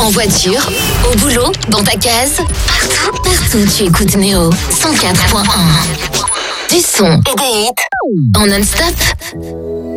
En voiture, au boulot, dans ta case, partout tu écoutes Néo 104.1. Du son et des hits en non-stop.